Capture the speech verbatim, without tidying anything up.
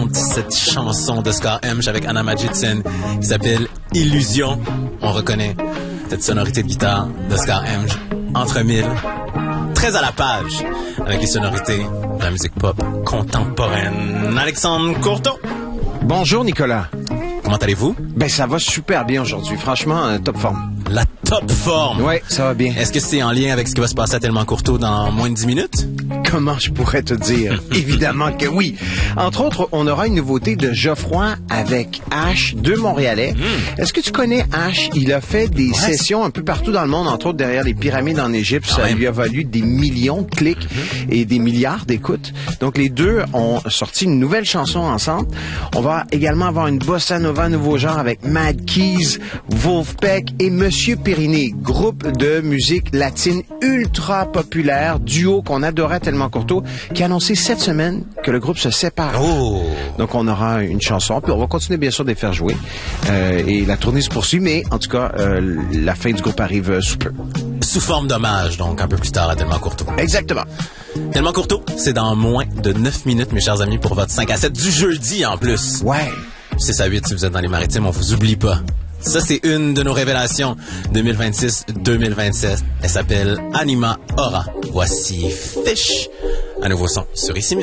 chante cette chanson d'Oscar Hemsch avec Anna Majidsen qui s'appelle Illusion. On reconnaît cette sonorité de guitare d'Oscar Hemsch entre mille, très à la page avec les sonorités de la musique pop contemporaine. Alexandre Courteau. Bonjour Nicolas. Comment allez-vous? Ben ça va super bien aujourd'hui, franchement, euh, top forme. La top forme. Ouais, ça va bien. Est-ce que c'est en lien avec ce qui va se passer à Tellement Courteau dans moins de dix minutes? Comment je pourrais te dire? Évidemment que oui. Entre autres, on aura une nouveauté de Geoffroy avec Ash, deux Montréalais. Mm. Est-ce que tu connais Ash? Il a fait des ouais. sessions un peu partout dans le monde, entre autres derrière les pyramides en Égypte. Ça même. lui a valu des millions de clics mm-hmm. et des milliards d'écoutes. Donc les deux ont sorti une nouvelle chanson ensemble. On va également avoir une bossa nova nouveau genre avec Mad Keys, Wolfpack et Monsieur Periné, groupe de musique latine ultra populaire, duo qu'on adorait Tellement Courteau, qui a annoncé cette semaine que le groupe se sépare. Oh. Donc on aura une chanson, puis on va continuer bien sûr de les faire jouer. Euh, et la tournée se poursuit, mais en tout cas, euh, la fin du groupe arrive euh, sous peu. Sous forme d'hommage, donc un peu plus tard à Tellement Courteau. Exactement. Tellement Courteau, c'est dans moins de neuf minutes, mes chers amis, pour votre cinq à sept du jeudi en plus. Ouais. six à huit si vous êtes dans les maritimes, on vous oublie pas. Ça, c'est une de nos révélations deux mille vingt-six deux mille vingt-sept. Elle s'appelle Anima Aura. Voici Fish, un nouveau son sur Ici Musique.